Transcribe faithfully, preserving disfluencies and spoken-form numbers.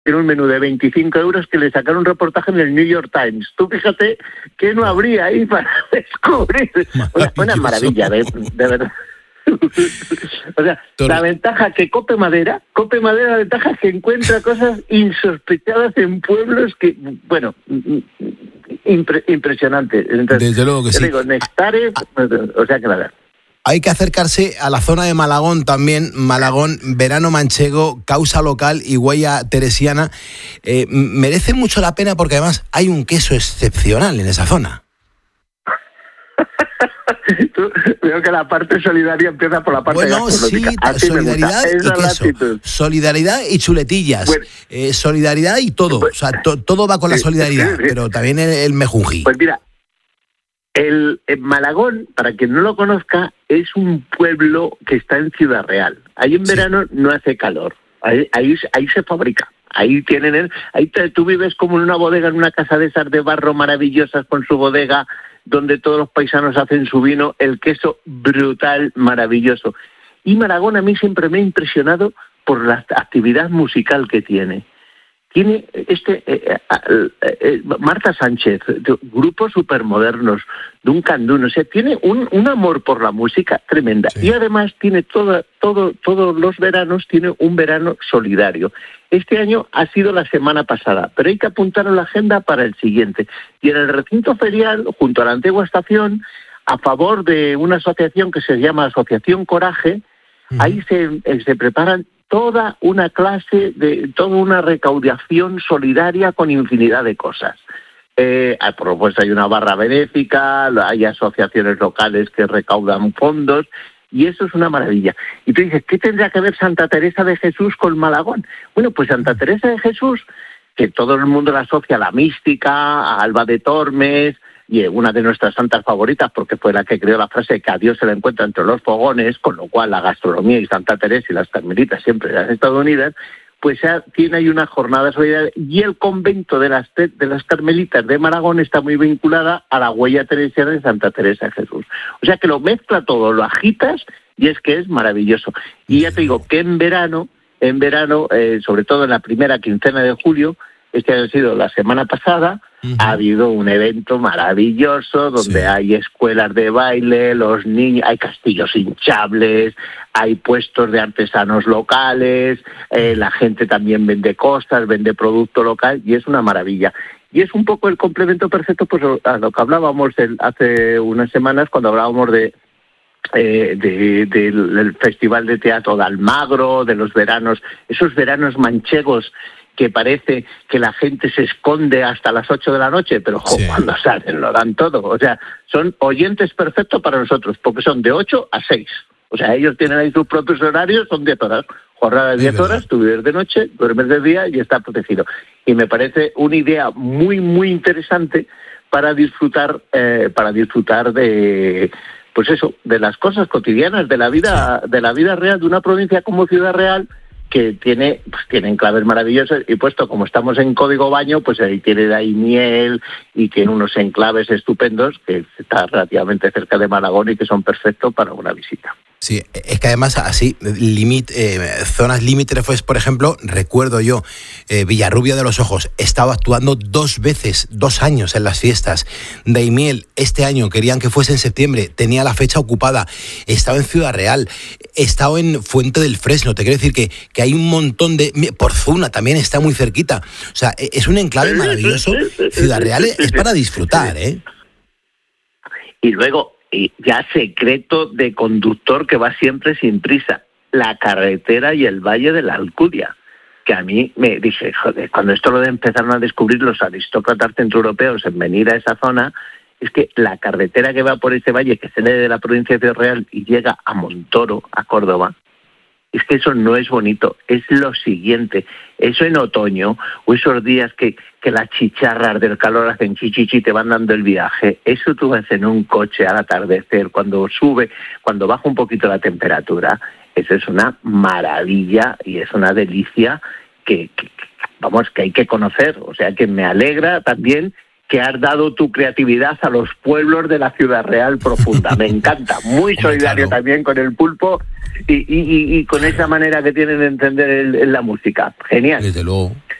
tiene un menú de veinticinco euros que le sacaron un reportaje en el New York Times. Tú fíjate que no habría ahí para descubrir. Una, una maravilla, de, de verdad. O sea, la ventaja que Cope Madera, Cope Madera, la ventaja es que encuentra cosas insospechadas en pueblos que, bueno, impre, impresionantes. Entonces, desde luego que sí. Digo, Nextares, o sea que nada. Hay que acercarse a la zona de Malagón también, Malagón, verano manchego, causa local y huella teresiana. Eh, merece mucho la pena porque además hay un queso excepcional en esa zona. Tú, veo que la parte solidaria empieza por la parte bueno, gastronómica. Sí, solidaridad y queso. Latitud. Solidaridad y chuletillas. Bueno, eh, solidaridad y todo. Pues, o sea, to, todo va con la solidaridad, sí, sí, sí. Pero también el, el mejunjí. Pues mira, el, el Malagón, para quien no lo conozca, es un pueblo que está en Ciudad Real. Ahí en sí. verano no hace calor. Ahí, ahí, ahí se fabrica. Ahí tienen el, ahí te, tú vives como en una bodega, en una casa de esas de barro maravillosas con su bodega, donde todos los paisanos hacen su vino, el queso brutal, maravilloso. Y Malagón a mí siempre me ha impresionado por la actividad musical que tiene. Tiene este eh, eh, eh, Marta Sánchez, grupos supermodernos, Duncan Dunn, o sea, tiene un, un amor por la música tremenda. Sí. Y además tiene todo, todo, todos los veranos, tiene un verano solidario. Este año ha sido la semana pasada, pero hay que apuntar en la agenda para el siguiente. Y en el recinto ferial, junto a la antigua estación, a favor de una asociación que se llama Asociación Coraje, uh-huh. ahí se, se preparan toda una clase, de toda una recaudación solidaria con infinidad de cosas. Eh, por supuesto hay una barra benéfica, hay asociaciones locales que recaudan fondos, y eso es una maravilla. Y tú dices, ¿qué tendrá que ver Santa Teresa de Jesús con Malagón? Bueno, pues Santa Teresa de Jesús, que todo el mundo la asocia a la mística, a Alba de Tormes, y una de nuestras santas favoritas, porque fue la que creó la frase que a Dios se le encuentra entre los fogones, con lo cual la gastronomía y Santa Teresa y las carmelitas siempre han estado unidas, pues ya tiene ahí una jornada solidaria, y el convento de las, de las carmelitas de Malagón está muy vinculada a la huella teresiana de Santa Teresa de Jesús. O sea que lo mezcla todo, lo agitas, y es que es maravilloso. Y ya te digo que en verano, en verano, eh, sobre todo en la primera quincena de julio, este ha sido la semana pasada, uh-huh. ha habido un evento maravilloso donde sí. hay escuelas de baile, los niños, hay castillos hinchables, hay puestos de artesanos locales, eh, la gente también vende cosas, vende producto local, y es una maravilla. Y es un poco el complemento perfecto pues a lo que hablábamos el, hace unas semanas cuando hablábamos de Eh, de, de, del Festival de Teatro de Almagro, de los veranos, esos veranos manchegos que parece que la gente se esconde hasta las ocho de la noche, pero jo, sí. cuando salen lo dan todo. O sea, son oyentes perfectos para nosotros, porque son de ocho a seis. O sea, ellos tienen ahí sus propios horarios, son diez horas. Jornada de diez horas, tú vives de noche, duermes de día y está protegido. Y me parece una idea muy, muy interesante para disfrutar, eh, para disfrutar de... pues eso, de las cosas cotidianas, de la vida, de la vida real de una provincia como Ciudad Real, que tiene, pues tiene enclaves maravillosos, y puesto como estamos en Código Baño, pues ahí tiene ahí miel, y tiene unos enclaves estupendos, que está relativamente cerca de Malagón y que son perfectos para una visita. Sí, es que además así, limit, eh, zonas límites, pues por ejemplo, recuerdo yo, eh, Villarrubia de los Ojos, estaba actuando dos veces, dos años en las fiestas. Daimiel, este año querían que fuese en septiembre, tenía la fecha ocupada, estaba en Ciudad Real, estaba en Fuente del Fresno, te quiero decir que, que hay un montón de... Porzuna también está muy cerquita, o sea, es un enclave maravilloso. Ciudad Real es para disfrutar, ¿eh? Y luego... y ya secreto de conductor que va siempre sin prisa, la carretera y el Valle de la Alcudia, que a mí me dije, joder, cuando esto lo empezaron a descubrir los aristócratas centroeuropeos en venir a esa zona, es que la carretera que va por ese valle, que sale de la provincia de Ciudad Real y llega a Montoro, a Córdoba, es que eso no es bonito, es lo siguiente, eso en otoño, o esos días que, que las chicharras del calor hacen chichichi y te van dando el viaje, eso tú vas en un coche al atardecer, cuando sube, cuando baja un poquito la temperatura, eso es una maravilla y es una delicia que, que vamos, que hay que conocer, o sea que me alegra también que has dado tu creatividad a los pueblos de la Ciudad Real profunda. Me encanta. Muy solidario claro. también con el pulpo y, y, y, y con esa manera que tienen de entender el, el, la música. Genial. Desde luego.